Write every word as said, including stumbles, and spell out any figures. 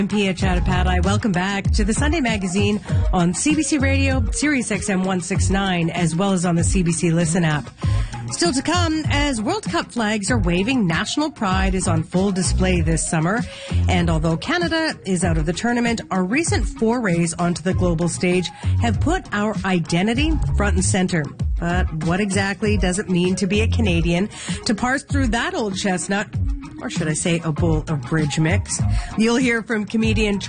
Pia Chattopadhyay. Welcome back to the Sunday Magazine on C B C Radio, Sirius X M one sixty-nine, as well as on the C B C Listen app. Still to come, as World Cup flags are waving, national pride is on full display this summer. And although Canada is out of the tournament, our recent forays onto the global stage have put our identity front and center. But what exactly does it mean to be a Canadian? To parse through that old chestnut, or should I say a bowl of bridge mix, you'll hear from comedian